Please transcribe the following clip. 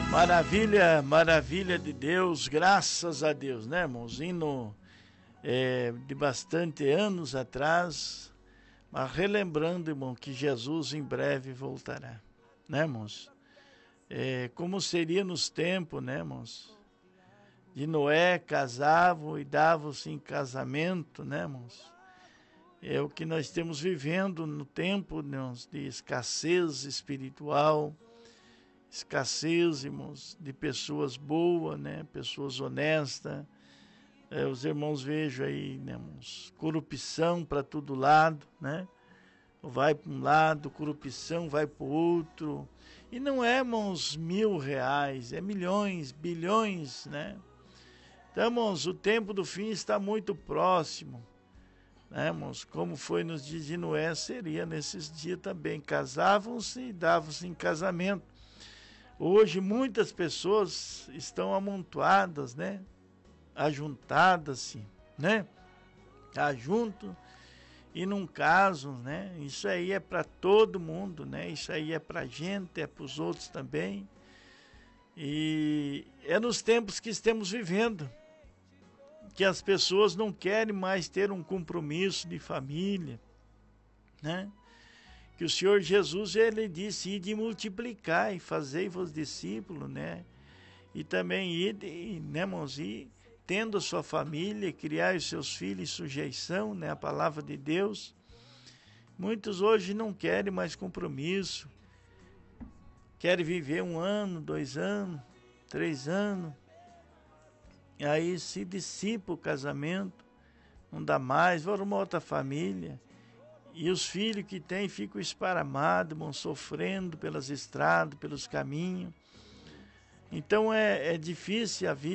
Maravilha, maravilha de Deus, graças a Deus, né, irmãos? Hino de bastante anos atrás, mas relembrando, irmão, que Jesus em breve voltará, né, irmãos? Como seria nos tempos, né, irmãos? De Noé, casavam e davam-se em casamento, né, irmãos? É o que nós estamos vivendo no tempo, irmãos, de escassez espiritual, escassez, irmãos, de pessoas boas, né? Pessoas honestas. Os irmãos vejam aí, né, irmãos, corrupção para todo lado, né? Vai para um lado, corrupção vai para o outro. E não é, irmãos, R$ 1.000, é milhões, bilhões, né? Então, irmãos, o tempo do fim está muito próximo, né, irmãos? Como foi nos dias de Noé, seria nesses dias também. Casavam-se e davam-se em casamento. Hoje muitas pessoas estão amontoadas, né? Ajuntadas-se, né? Ajunto e não casam, né? Isso aí é para todo mundo, né? Isso aí é para a gente, é para os outros também. E é nos tempos que estamos vivendo que as pessoas não querem mais ter um compromisso de família, né? Que o Senhor Jesus, ele disse, ide multiplicar e fazei-vos discípulos, né? E também ide, né, irmãos, e tendo a sua família, criar os seus filhos em sujeição, né, a palavra de Deus. Muitos hoje não querem mais compromisso, querem viver 1 ano, 2 anos, 3 anos, e aí se dissipa o casamento, não dá mais, vai uma outra família. E os filhos que tem ficam esparramados, vão sofrendo pelas estradas, pelos caminhos. Então é difícil a vida.